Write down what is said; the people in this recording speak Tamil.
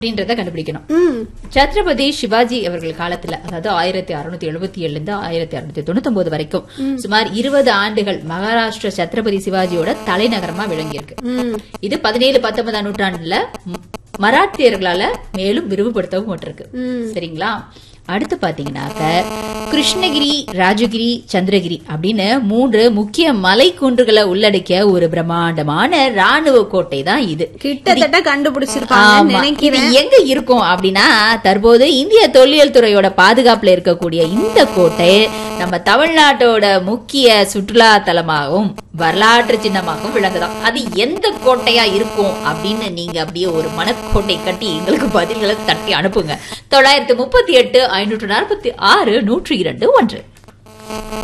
அப்படின்றத கண்டுபிடிக்கணும். சத்ரபதி சிவாஜி அவர்கள் காலத்துல, அதாவது 1677 இருந்து 1699 வரைக்கும் சுமார் 20 ஆண்டுகள் மகாராஷ்டிர சத்ரபதி சிவாஜியோட தலைநகரமா விளங்கியிருக்கு. இது 17-19 நூற்றாண்டுல மராட்டியர்களால மேலும் விரிவுபடுத்தவும் பட்டிருக்கு. சரிங்களா? அடுத்து பாத்தீங்கன்னாக்க கிருஷ்ணகிரி, ராஜகிரி, சந்திரகிரி அப்படின்னு 3 முக்கிய மலை குன்றுகளை உள்ளடக்கிய ஒரு பிரம்மாண்டமான ராணுவ கோட்டை தான் இது. கிட்டத்தட்ட கண்டுபிடிச்சிருப்பாங்க நினைக்கிறேன். எங்க இருக்கும் அப்படின்னா, தற்போது இந்திய தொல்லியல் துறையோட பாதுகாப்புல இருக்கக்கூடிய இந்த கோட்டை நம்ம தமிழ்நாட்டோட முக்கிய சுற்றுலா தலமாகவும் வரலாற்று சின்னமாகவும் விளங்குதான். அது எந்த கோட்டையா இருக்கும் அப்படின்னு நீங்க அப்படியே ஒரு மனக்கோட்டை கட்டி எங்களுக்கு பதில்களை தட்டி அனுப்புங்க. 938 546 102 1.